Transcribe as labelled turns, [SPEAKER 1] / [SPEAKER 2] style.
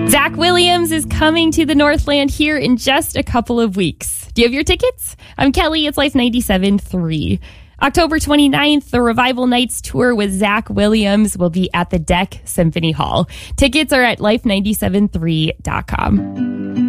[SPEAKER 1] Zach Williams is coming to the Northland here in just a couple of weeks. Do you have your tickets? I'm Kelly. It's Life 97.3. October 29th, the Revival Nights tour with Zach Williams will be at the Deck Symphony Hall. Tickets are at life973.com.